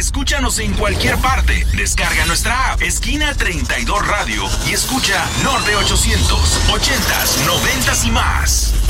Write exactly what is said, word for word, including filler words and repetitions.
Escúchanos en cualquier parte. Descarga nuestra app, Esquina treinta y dos Radio, y escucha Norte ochocientos, ochentas, noventas y más.